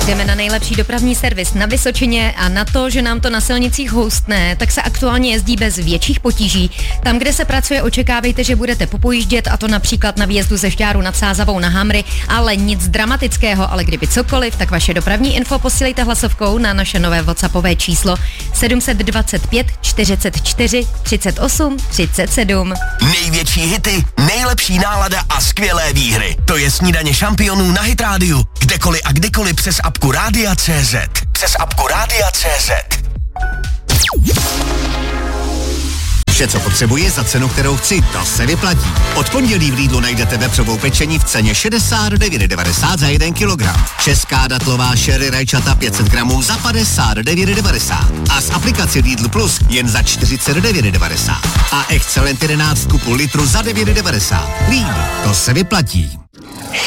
Jdeme na nejlepší dopravní servis na Vysočině a na to, že nám to na silnicích houstne, tak se aktuálně jezdí bez větších potíží. Tam, kde se pracuje, očekávejte, že budete popojíždět, a to například na výjezdu ze Šťáru nad Sázavou na Hamry, ale nic dramatického, ale kdyby cokoliv, tak vaše dopravní info posílejte hlasovkou na naše nové WhatsAppové číslo 725 44 38 37. Největší hity, nejlepší nálada a skvělé výhry. To je Snídaně šampionů na Hit Rádiu. Kdekoliv a kdykoliv přes apku Rádia.cz. Přes apku Rádia.cz. Vše, co potřebuji za cenu, kterou chci, to se vyplatí. Od pondělí v Lidlu najdete vepřovou pečení v ceně 69,90 za 1 kilogram. Česká datlová sherry rajčata 500 gramů za 59,90. A z aplikaci Lidl Plus jen za 49,90. A Excellent 11 kupu litru za 9,90. Lidl, to se vyplatí.